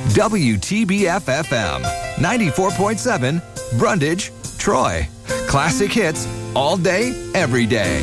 WTBF-FM, 94.7, Brundage, Troy. Classic hits all day, every day.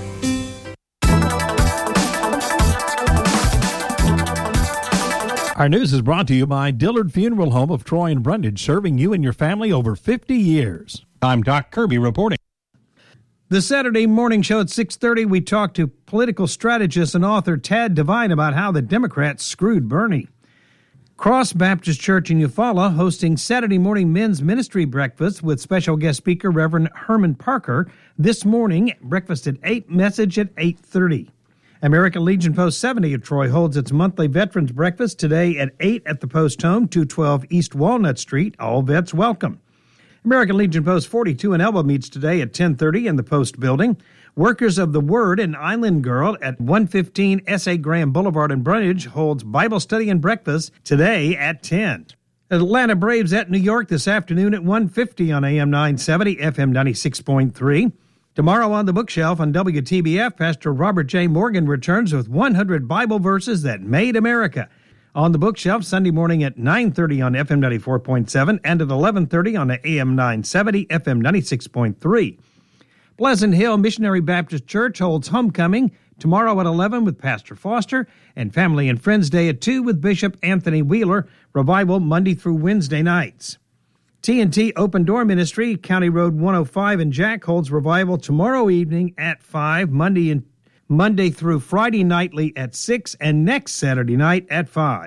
Our news is brought to you by Dillard Funeral Home of Troy and Brundage, serving you and your family over 50 years. I'm Doc Kirby reporting. The Saturday morning show at 6:30, we talk to political strategist and author Tad Devine about how the Democrats screwed Bernie. Cross Baptist Church in Eufaula hosting Saturday morning men's ministry breakfast with special guest speaker Reverend Herman Parker. This morning, breakfast at 8, message at 8:30. American Legion Post 70 of Troy holds its monthly Veterans Breakfast today at 8 at the Post Home, 212 East Walnut Street. All vets welcome. American Legion Post 42 in Elba meets today at 10:30 in the Post Building. Workers of the Word and Island Girl at 115 S.A. Graham Boulevard in Brundage holds Bible study and breakfast today at 10. Atlanta Braves at New York this afternoon at 1:50 on AM 970, FM 96.3. Tomorrow on the bookshelf on WTBF, Pastor Robert J. Morgan returns with 100 Bible verses that made America. On the bookshelf Sunday morning at 9:30 on FM 94.7 and at 11:30 on AM 970, FM 96.3. Pleasant Hill Missionary Baptist Church holds homecoming tomorrow at 11 with Pastor Foster, and Family and Friends Day at 2 with Bishop Anthony Wheeler. Revival Monday through Wednesday nights. T&T Open Door Ministry, County Road 105 in Jack, holds revival tomorrow evening at 5, Monday through Friday nightly at 6, and next Saturday night at 5.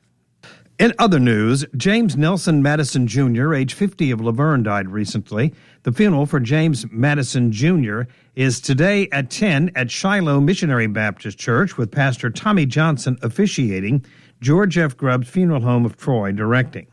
In other news, James Nelson Madison Jr., age 50 of Laverne, died recently. The funeral for James Madison Jr. is today at 10 at Shiloh Missionary Baptist Church with Pastor Tommy Johnson officiating, George F. Grubbs Funeral Home of Troy directing.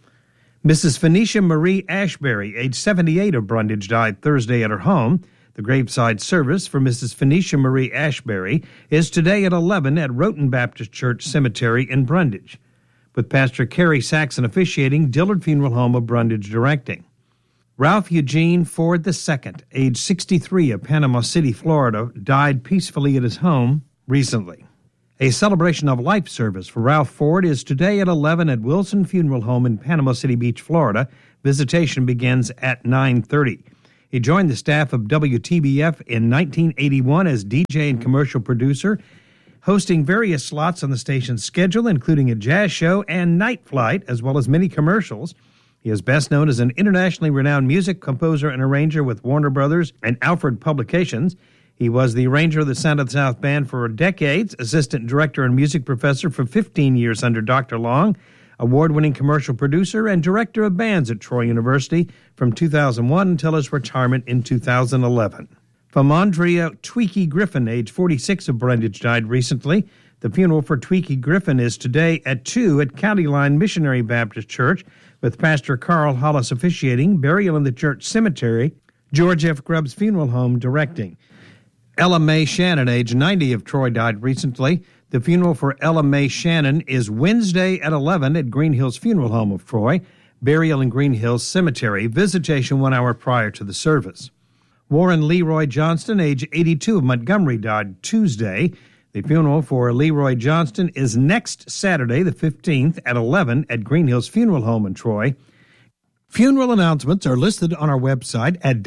Mrs. Phoenicia Marie Ashbury, age 78 of Brundage, died Thursday at her home. The graveside service for Mrs. Phoenicia Marie Ashbury is today at 11 at Roten Baptist Church Cemetery in Brundage, with Pastor Kerry Saxon officiating, Dillard Funeral Home of Brundage directing. Ralph Eugene Ford II, age 63 of Panama City, Florida, died peacefully at his home recently. A celebration of life service for Ralph Ford is today at 11 at Wilson Funeral Home in Panama City Beach, Florida. Visitation begins at 9:30. He joined the staff of WTBF in 1981 as DJ and commercial producer, hosting various slots on the station's schedule, including a jazz show and Night Flight, as well as many commercials. He is best known as an internationally renowned music composer and arranger with Warner Brothers and Alfred Publications. He was the arranger of the Sound of the South Band for decades, assistant director and music professor for 15 years under Dr. Long, award-winning commercial producer and director of bands at Troy University from 2001 until his retirement in 2011. Famondria Tweaky Griffin, age 46 of Brundage, died recently. The funeral for Tweaky Griffin is today at 2 at County Line Missionary Baptist Church with Pastor Carl Hollis officiating, burial in the church cemetery, George F. Grubbs Funeral Home directing. Ella Mae Shannon, age 90 of Troy, died recently. The funeral for Ella Mae Shannon is Wednesday at 11 at Green Hills Funeral Home of Troy, burial in Green Hills Cemetery, visitation 1 hour prior to the service. Warren Leroy Johnston, age 82 of Montgomery, died Tuesday. The funeral for Leroy Johnston is next Saturday, the 15th, at 11 at Green Hills Funeral Home in Troy. Funeral announcements are listed on our website at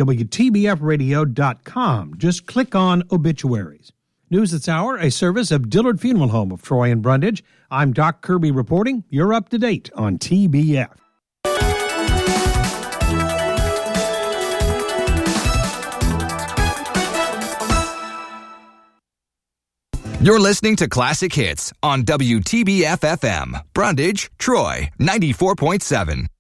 WTBFradio.com. Just click on Obituaries. News this hour, a service of Dillard Funeral Home of Troy and Brundage. I'm Doc Kirby reporting. You're up to date on TBF. You're listening to Classic Hits on WTBF-FM, Brundage, Troy, 94.7.